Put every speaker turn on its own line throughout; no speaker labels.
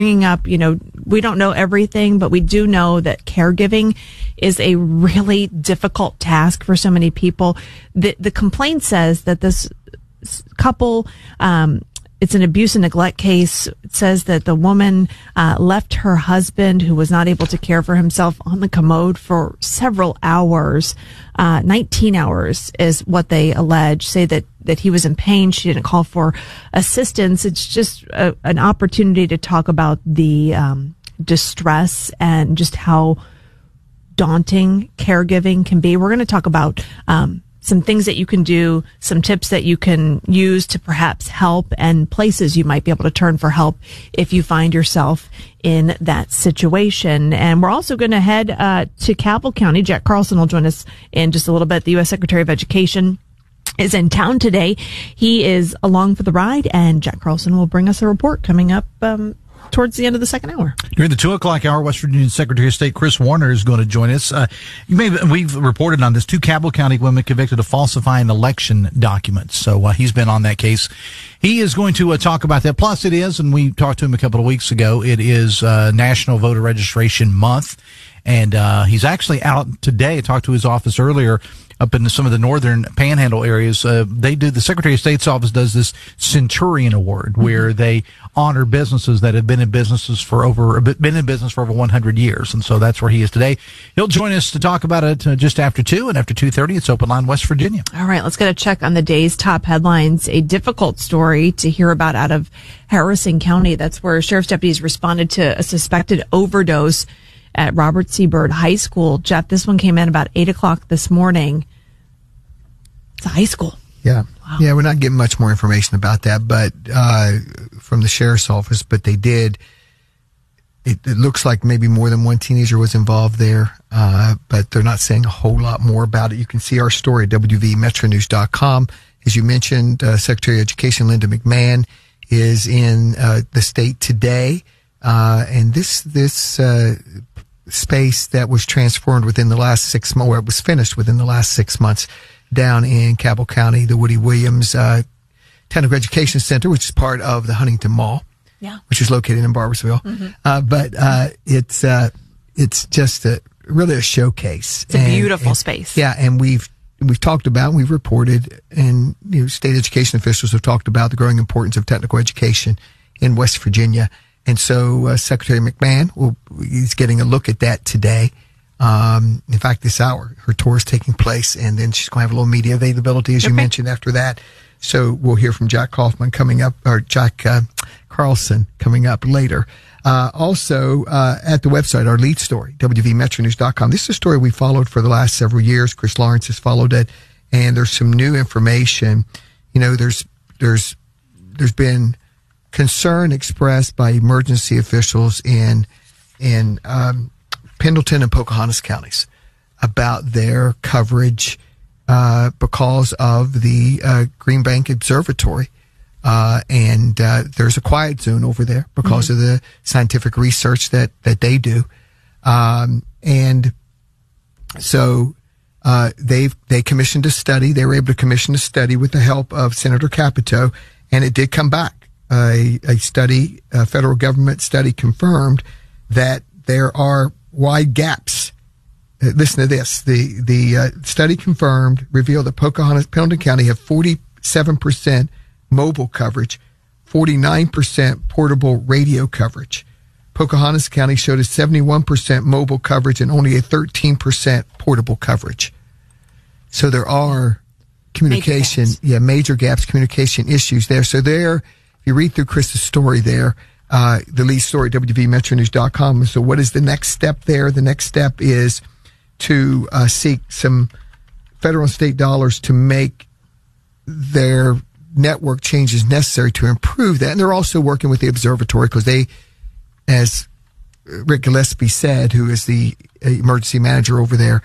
bringing up, we don't know everything, but we do know that caregiving is a really difficult task for so many people. The complaint says that this couple, it's an abuse and neglect case. It says that the woman left her husband, who was not able to care for himself, on the commode for several hours. 19 hours is what they allege. Say that he was in pain. She didn't call for assistance. It's just an opportunity to talk about the distress and just how daunting caregiving can be. We're going to talk about some things that you can do, some tips that you can use to perhaps help, and places you might be able to turn for help if you find yourself in that situation. And we're also going to head to Cabell County. Jack Carlson will join us in just a little bit. The U.S. Secretary of Education is in town today. He is along for the ride, and Jack Carlson will bring us a report coming up towards the end of the second hour.
During the 2 o'clock hour, West Virginia Secretary of State Chris Warner is going to join us. We've reported on this. 2 Cabell County women convicted of falsifying election documents. So he's been on that case. He is going to talk about that. Plus, it is, and we talked to him a couple of weeks ago, it is National Voter Registration Month. And he's actually out today. I talked to his office earlier up in some of the northern panhandle areas. The Secretary of State's office does this Centurion Award, where they honor businesses that have been in business for over 100 years. And so that's where he is today. He'll join us to talk about it just after 2, and after 2:30, it's Open Line West Virginia.
All right, let's get a check on the day's top headlines. A difficult story to hear about out of Harrison County. That's where sheriff's deputies responded to a suspected overdose at Robert C. Byrd High School. Jeff, this one came in about 8 o'clock this morning. It's a high school.
Yeah.
Wow.
Yeah, we're not getting much more information about that, but from the sheriff's office, but they did. It looks like maybe more than one teenager was involved there, but they're not saying a whole lot more about it. You can see our story at WVMetroNews.com. As you mentioned, Secretary of Education Linda McMahon is in the state today, and this space that was transformed within the last 6 months, or it was finished within the last 6 months, down in Cabell County, the Woody Williams Technical Education Center, which is part of the Huntington Mall, which is located in Barboursville. Mm-hmm. But it's just really a showcase.
It's a beautiful space.
Yeah, and we've talked about, we've reported, and state education officials have talked about the growing importance of technical education in West Virginia. And so Secretary McMahon is getting a look at that today. In fact, this hour, her tour is taking place, and then she's going to have a little media availability, as you mentioned, after that. So we'll hear from Jack Kaufman coming up, or Jack Carlson coming up later. Also, at the website, our lead story, WVMetroNews.com. This is a story we followed for the last several years. Chris Lawrence has followed it, and there's some new information. There's been concern expressed by emergency officials in Pendleton and Pocahontas counties about their coverage because of the Green Bank Observatory. And there's a quiet zone over there because of the scientific research that they do. And so they commissioned a study. They were able to commission a study with the help of Senator Capito, and it did come back. A federal government study confirmed that there are wide gaps. Listen to this. The study revealed that Pendleton County have 47% mobile coverage, 49% portable radio coverage. Pocahontas County showed a 71% mobile coverage and only a 13% portable coverage. So there are major gaps, communication issues there. So there, if you read through Chris's story there, the lead story, WVMetroNews.com. So what is the next step there? The next step is to seek some federal and state dollars to make their network changes necessary to improve that. And they're also working with the observatory because they, as Rick Gillespie said, who is the emergency manager over there,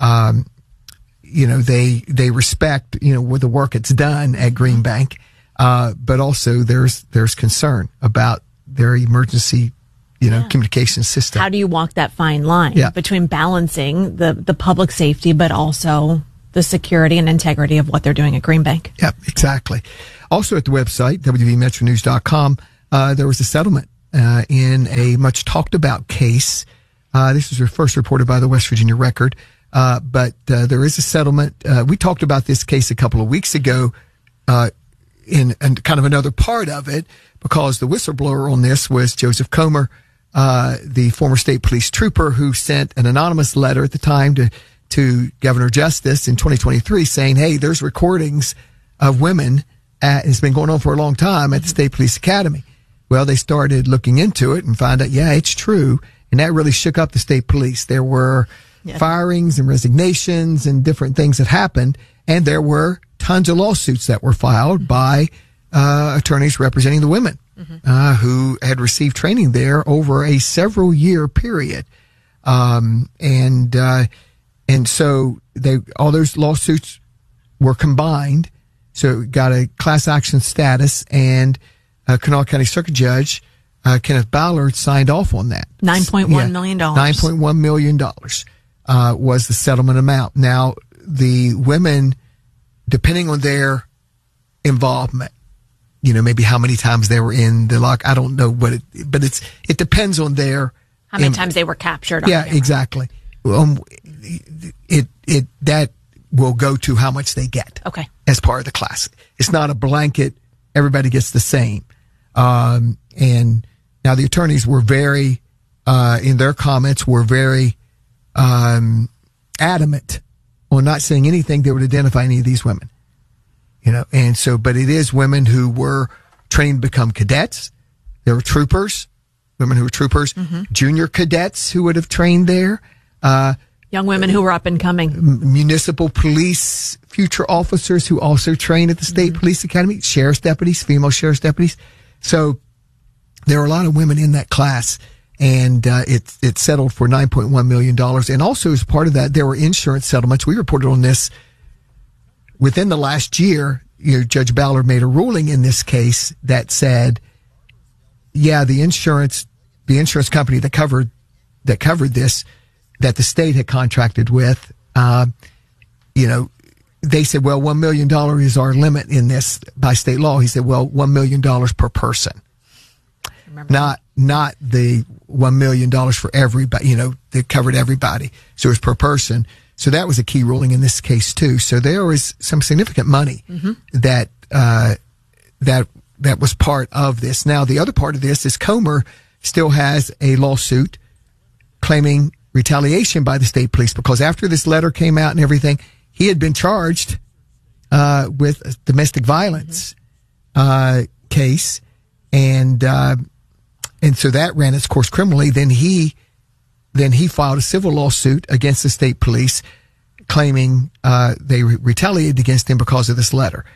they respect, with the work it's done at Green Bank. But also there's concern about their emergency, communication system.
How do you walk that fine line between balancing the public safety, but also the security and integrity of what they're doing at Green Bank?
Yep, exactly. Also at the website, WVMetroNews.com, there was a settlement in a much talked about case. This was first reported by the West Virginia Record. But there is a settlement. We talked about this case a couple of weeks ago, in kind of another part of it, because the whistleblower on this was Joseph Comer, the former state police trooper who sent an anonymous letter at the time to Governor Justice in 2023 saying, hey, there's recordings of women it's been going on for a long time at the State Police Academy. Well, they started looking into it and found out, yeah, it's true. And that really shook up the state police. There were firings and resignations and different things that happened. And there were tons of lawsuits that were filed by attorneys representing the women who had received training there over a several year period. And so all those lawsuits were combined. So it got a class action status, and Kanawha County Circuit Judge Kenneth Ballard signed off on that.
$9.1 million.
$9.1 million was the settlement amount. Now, the women, depending on their involvement, maybe how many times they were in the lock, I don't know but it depends on their
how many times they were captured.
Yeah, exactly. That will go to how much they get.
Okay.
As part of the class. It's not a blanket, everybody gets the same. And now the attorneys were very, in their comments, were very adamant on not saying anything that would identify any of these women. And so, but it is women who were trained to become cadets. There were troopers, women who were troopers, junior cadets who would have trained there.
Young women who were up and coming.
Municipal police, future officers who also train at the State Police Academy, sheriff's deputies, female sheriff's deputies. So there were a lot of women in that class, and it settled for $9.1 million. And also as part of that, there were insurance settlements. We reported on this within the last year. Judge Ballard made a ruling in this case that said, yeah, the insurance company that covered this, that the state had contracted with, they said, well, $1 million is our limit in this by state law. He said, well, $1 million per person. Not the $1 million for everybody, that covered everybody. So it was per person. So that was a key ruling in this case too. So there was some significant money that was part of this. Now, the other part of this is Comer still has a lawsuit claiming retaliation by the state police, because after this letter came out and everything, he had been charged with a domestic violence case, and so that ran its course criminally. Then he filed a civil lawsuit against the state police, claiming they retaliated against him because of this letter.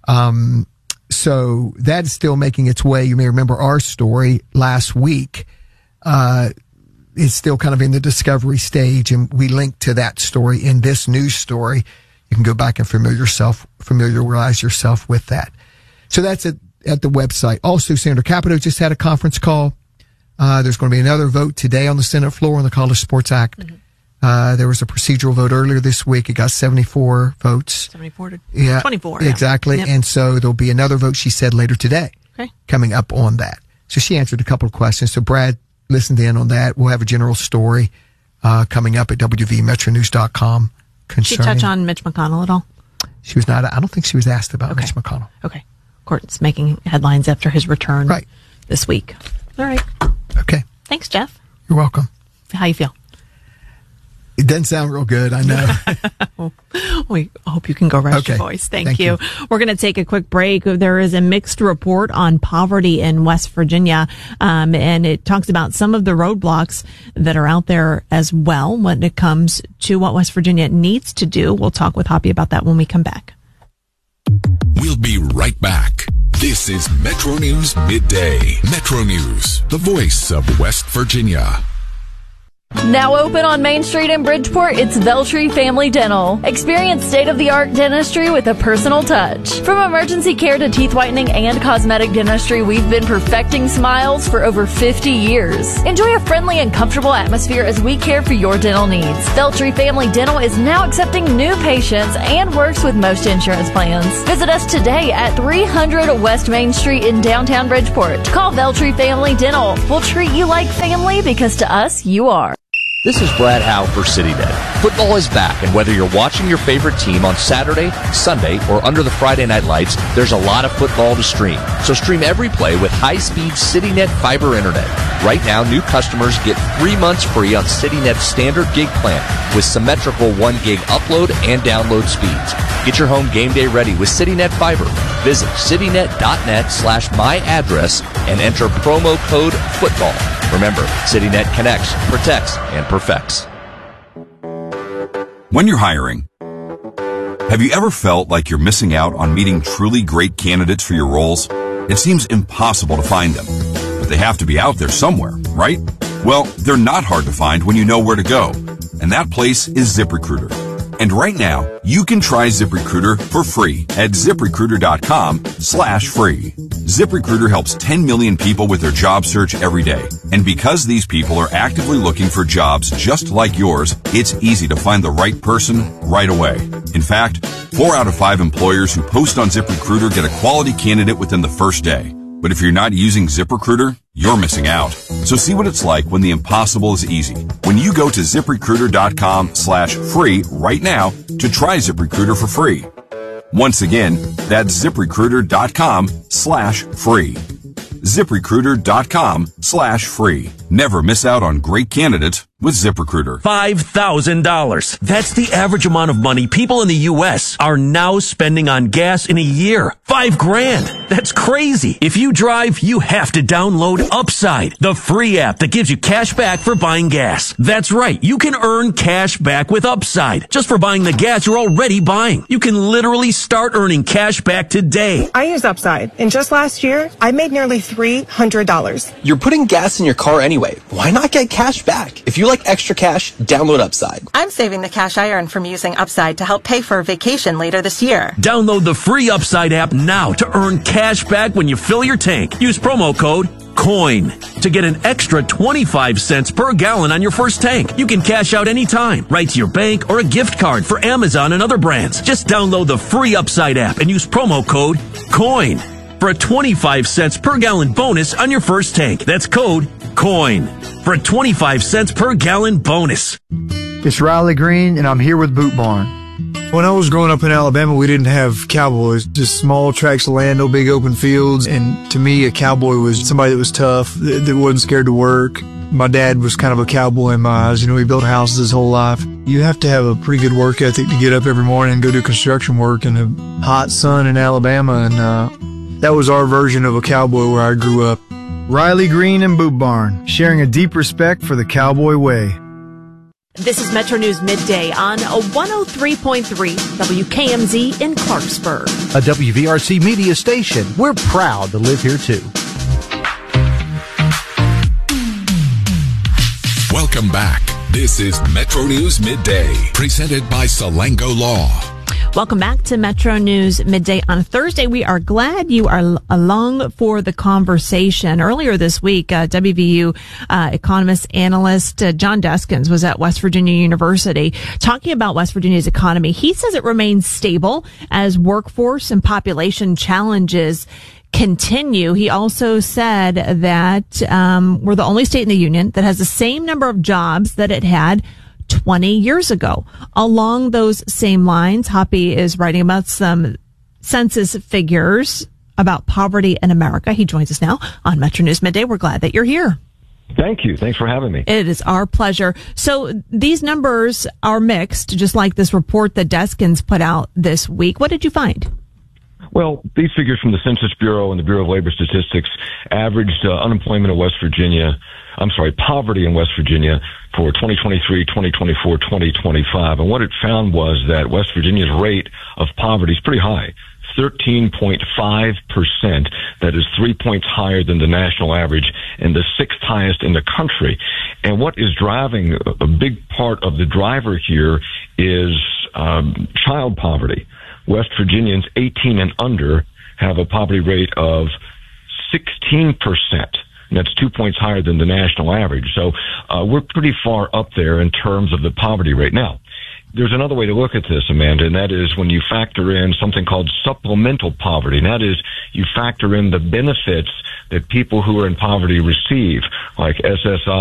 So that is still making its way. You may remember our story last week. It's still kind of in the discovery stage, and we linked to that story in this news story. You can go back and familiarize yourself with that. So that's at the website. Also, Senator Capito just had a conference call. There's going to be another vote today on the Senate floor on the College Sports Act. There was a procedural vote earlier this week. It got 74 votes.
74 to
24. Exactly. Yep. And so there'll be another vote, she said, later today coming up on that. So she answered a couple of questions. So Brad listened in on that. We'll have a general story coming up at WVMetroNews.com concerning.
Did she touch on Mitch McConnell at all?
She was not. I don't think she was asked about Mitch McConnell.
Okay. Court's making headlines after his return this week. All right.
Okay.
Thanks, Jeff.
You're welcome.
How you feel?
It doesn't sound real good, I know.
We hope you can go rest your voice. Thank you. We're going to take a quick break. There is a mixed report on poverty in West Virginia, and it talks about some of the roadblocks that are out there as well when it comes to what West Virginia needs to do. We'll talk with Hoppy about that when we come back.
We'll be right back. This is Metro News Midday. Metro News, the voice of West Virginia.
Now open on Main Street in Bridgeport, it's Veltri Family Dental. Experience state-of-the-art dentistry with a personal touch. From emergency care to teeth whitening and cosmetic dentistry, we've been perfecting smiles for over 50 years. Enjoy a friendly and comfortable atmosphere as we care for your dental needs. Veltri Family Dental is now accepting new patients and works with most insurance plans. Visit us today at 300 West Main Street in downtown Bridgeport. Call Veltri Family Dental. We'll treat you like family because to us, you are.
This is Brad Howe for CityNet. Football is back, and whether you're watching your favorite team on Saturday, Sunday, or under the Friday night lights, there's a lot of football to stream. So stream every play with high-speed CityNet fiber internet. Right now, new customers get 3 months free on CityNet's standard gig plan with symmetrical 1 gig upload and download speeds. Get your home game day ready with CityNet fiber. Visit citynet.net/myaddress and enter promo code FOOTBALL. Remember, CityNet connects, protects, and perfects.
When you're hiring, have you ever felt like you're missing out on meeting truly great candidates for your roles? It seems impossible to find them, but they have to be out there somewhere, right? Well, they're not hard to find when you know where to go, and that place is ZipRecruiter. And right now, you can try ZipRecruiter for free at ZipRecruiter.com/free. ZipRecruiter helps 10 million people with their job search every day. And because these people are actively looking for jobs just like yours, it's easy to find the right person right away. In fact, 4 out of 5 employers who post on ZipRecruiter get a quality candidate within the first day. But if you're not using ZipRecruiter, you're missing out. So see what it's like when the impossible is easy. When you go to ZipRecruiter.com/free right now to try ZipRecruiter for free. Once again, that's ZipRecruiter.com/free. ZipRecruiter.com/free. Never miss out on great candidates with ZipRecruiter.
$5,000. That's the average amount of money people in the U.S. are now spending on gas in a year. $5,000. That's crazy. If you drive, you have to download Upside, the free app that gives you cash back for buying gas. That's right. You can earn cash back with Upside just for buying the gas you're already buying. You can literally start earning cash back today.
I use Upside, and just last year, I made nearly $300.
You're putting gas in your car anyway. Why not get cash back? If you like extra cash, download Upside.
I'm saving the cash I earn from using Upside to help pay for a vacation later this year.
Download the free Upside app now to earn cash back when you fill your tank. Use promo code COIN to get an extra 25 cents per gallon on your first tank. You can cash out anytime, right to your bank or a gift card for Amazon and other brands. Just download the free Upside app and use promo code COIN for a 25 cents per gallon bonus on your first tank. That's code COIN for a 25 cents per gallon bonus.
It's Riley Green, and I'm here with Boot Barn. When I was growing up in Alabama, we didn't have cowboys, just small tracts of land, no big open fields. And to me, a cowboy was somebody that was tough, that wasn't scared to work. My dad was kind of a cowboy in my eyes. You know, he built houses his whole life. You have to have a pretty good work ethic to get up every morning and go do construction work in a hot sun in Alabama. And that was our version of a cowboy where I grew up. Riley Green and Boot Barn, sharing a deep respect for the cowboy way.
This is Metro News Midday on a 103.3 WKMZ in Clarksburg.
A WVRC media station. We're proud to live here, too.
Welcome back. This is Metro News Midday, presented by Salango Law.
Welcome back to Metro News Midday on a Thursday. We are glad you are along for the conversation. Earlier this week, WVU economist analyst John Deskins was at West Virginia University talking about West Virginia's economy. He says it remains stable as workforce and population challenges continue. He also said that we're the only state in the union that has the same number of jobs that it had 20 years ago. Along those same lines, Hoppy is writing about some census figures about poverty in America. He joins us now on Metro News Midday. We're glad that you're here.
Thank you. Thanks for having me.
It is our pleasure. So these numbers are mixed, just like this report that Deskins put out this week. What did you find?
Well, these figures from the Census Bureau and the Bureau of Labor Statistics averaged unemployment in West Virginia, poverty in West Virginia for 2023, 2024, 2025. And what it found was that West Virginia's rate of poverty is pretty high, 13.5%. That is 3 points higher than the national average and the 6th highest in the country. And what is driving a big part of the driver here is child poverty. West Virginians 18 and under have a poverty rate of 16%. And that's 2 points higher than the national average. So we're pretty far up there in terms of the poverty rate. Now, there's another way to look at this, Amanda, and that is when you factor in something called supplemental poverty. And that is you factor in the benefits that people who are in poverty receive, like SSI,